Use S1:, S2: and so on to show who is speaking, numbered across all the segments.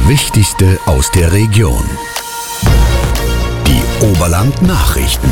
S1: Wichtigste aus der Region. Die Oberland-Nachrichten.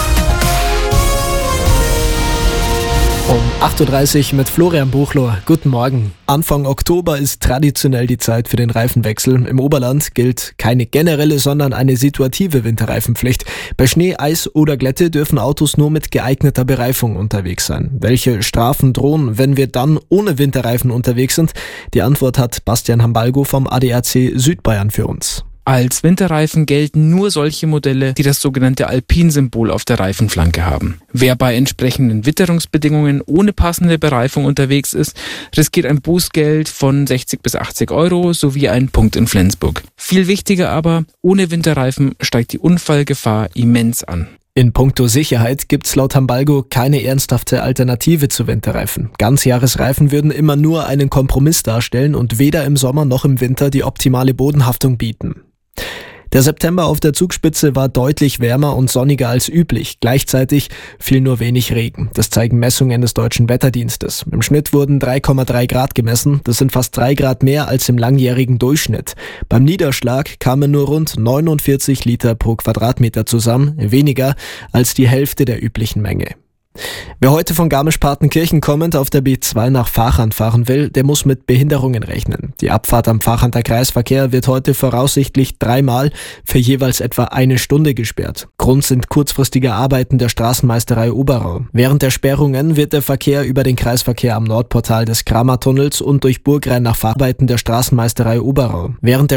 S2: Um 8.30 Uhr mit Florian Buchloh. Guten Morgen. Anfang Oktober ist traditionell die Zeit für den Reifenwechsel. Im Oberland gilt keine generelle, sondern eine situative Winterreifenpflicht. Bei Schnee, Eis oder Glätte dürfen Autos nur mit geeigneter Bereifung unterwegs sein. Welche Strafen drohen, wenn wir dann ohne Winterreifen unterwegs sind? Die Antwort hat Bastian Hambalgo vom ADAC Südbayern für uns.
S3: Als Winterreifen gelten nur solche Modelle, die das sogenannte Alpin-Symbol auf der Reifenflanke haben. Wer bei entsprechenden Witterungsbedingungen ohne passende Bereifung unterwegs ist, riskiert ein Bußgeld von 60 bis 80 Euro sowie einen Punkt in Flensburg. Viel wichtiger aber, ohne Winterreifen steigt die Unfallgefahr immens an.
S2: In puncto Sicherheit gibt's laut Hambalgo keine ernsthafte Alternative zu Winterreifen. Ganzjahresreifen würden immer nur einen Kompromiss darstellen und weder im Sommer noch im Winter die optimale Bodenhaftung bieten. Der September auf der Zugspitze war deutlich wärmer und sonniger als üblich. Gleichzeitig fiel nur wenig Regen. Das zeigen Messungen des Deutschen Wetterdienstes. Im Schnitt wurden 3,3 Grad gemessen. Das sind fast 3 Grad mehr als im langjährigen Durchschnitt. Beim Niederschlag kamen nur rund 49 Liter pro Quadratmeter zusammen, weniger als die Hälfte der üblichen Menge. Wer heute von Garmisch-Partenkirchen kommend auf der B2 nach Vachern fahren will, der muss mit Behinderungen rechnen. Die Abfahrt am Vachander Kreisverkehr wird heute voraussichtlich 3-mal für jeweils etwa 1 Stunde gesperrt. Grund sind kurzfristige Arbeiten der Straßenmeisterei Oberau. Während der Sperrungen wird der Verkehr über den Kreisverkehr am Nordportal des Kramertunnels und durch Burgrein nach Arbeiten der Straßenmeisterei Oberau. Während der